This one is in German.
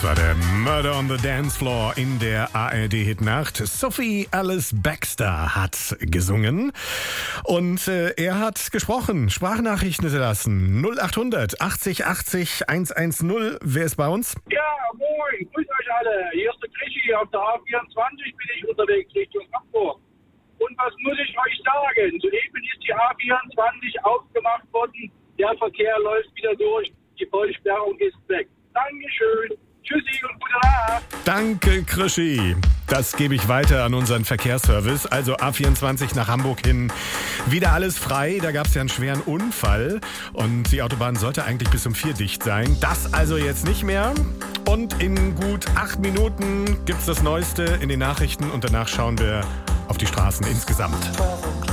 Das war der Murder on the Dance Floor in der ARD-Hitnacht. Sophie Alice Baxter hat gesungen und er hat gesprochen, Sprachnachrichten hinterlassen. 0800 80 80 110. Wer ist bei uns? Ja, moin, grüß euch alle. Hier ist der Krischi, auf der A24 bin ich unterwegs Richtung Hamburg. Und was muss ich euch sagen? Soeben ist die A24 aufgemacht worden, der Verkehr läuft wieder durch, die Vollsperrung ist weg. Dankeschön. Tschüssi und gute Nacht. Danke, Krischi. Das gebe ich weiter an unseren Verkehrsservice. Also A24 nach Hamburg hin. Wieder alles frei. Da gab es ja einen schweren Unfall. Und die Autobahn sollte eigentlich bis um 4 dicht sein. Das also jetzt nicht mehr. Und in gut 8 Minuten gibt es das Neueste in den Nachrichten. Und danach schauen wir auf die Straßen insgesamt.